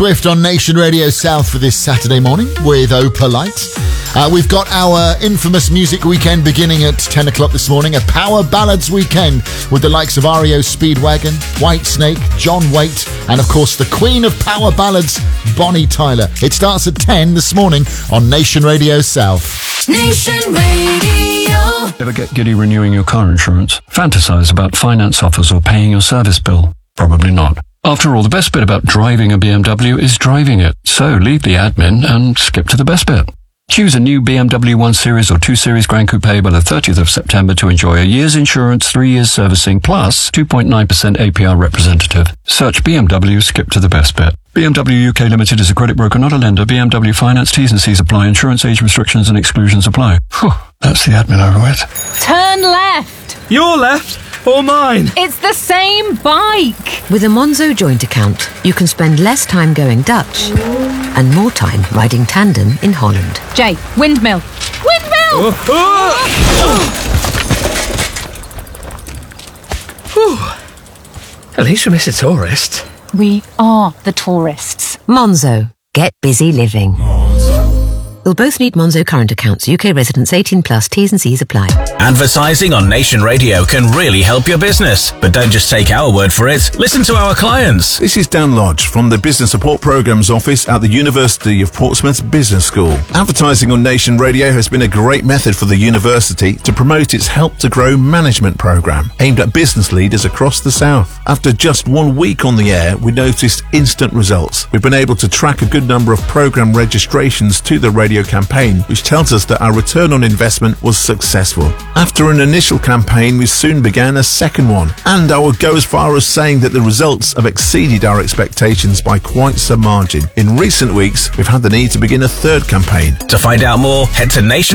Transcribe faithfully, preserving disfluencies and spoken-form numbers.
Swift on Nation Radio South for this Saturday morning with Oh Polite. Uh, we've got our infamous music weekend beginning at ten o'clock this morning, a Power Ballads weekend with the likes of R E O Speedwagon, Whitesnake, John Waite, and of course the Queen of Power Ballads, Bonnie Tyler. It starts at ten this morning on Nation Radio South. Nation Radio. Ever get giddy renewing your car insurance? Fantasize about finance offers or paying your service bill? Probably not. After all, the best bit about driving a B M W is driving it. So leave the admin and skip to the best bit. Choose a new B M W one Series or two Series Grand Coupe by the thirtieth of September to enjoy a year's insurance, three years servicing, plus two point nine percent A P R representative. Search B M W, skip to the best bit. B M W U K Limited is a credit broker, not a lender. B M W Finance, T's and C's apply. Insurance age restrictions and exclusions apply. Whew, that's the admin over with. Turn left. Your left or mine? It's the same bike. With a Monzo joint account, you can spend less time going Dutch and more time riding tandem in Holland. Jay, windmill. Windmill! Oh, oh. At least we miss a tourist. We are the tourists. Monzo. Get busy living. You'll both need Monzo current accounts. U K residents eighteen plus. T's and C's apply. Advertising on Nation Radio can really help your business. But don't just take our word for it. Listen to our clients. This is Dan Lodge from the Business Support Programmes Office at the University of Portsmouth Business School. Advertising on Nation Radio has been a great method for the university to promote its Help to Grow management programme, aimed at business leaders across the South. After just one week on the air, we noticed instant results. We've been able to track a good number of programme registrations to the radio campaign, which tells us that our return on investment was successful. After an initial campaign, we soon began a second one, and I would go as far as saying that the results have exceeded our expectations by quite some margin. In recent weeks, we've had the need to begin a third campaign. To find out more, head to Nation